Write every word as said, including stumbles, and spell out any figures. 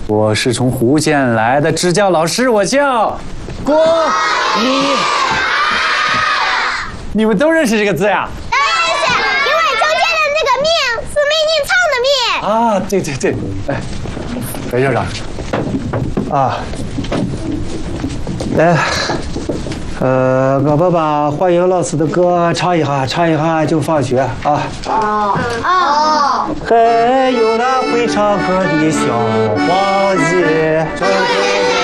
我是从福建来的支教老师，我叫郭明。你们都认识这个字呀？ 当然认识，因为中间的那个面是命令唱的面。 啊，对对对，哎，白校长， 啊，来，呃，我们把欢迎老师的歌唱一下，唱一下就放学啊。 哦哦。 还有那会唱歌的小伙计。